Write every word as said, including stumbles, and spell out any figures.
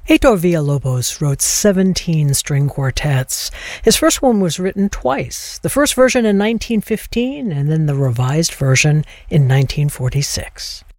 Heitor Villalobos wrote seventeen string quartets. His first one was written twice, the first version in nineteen fifteen and then the revised version in nineteen forty-six.